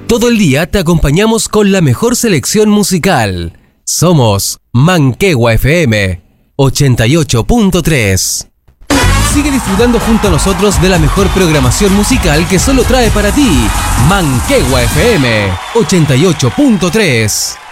Todo el día te acompañamos con la mejor selección musical. Somos Manquehue FM 88.3. Sigue disfrutando junto a nosotros de la mejor programación musical que solo trae para ti Manquehue FM 88.3.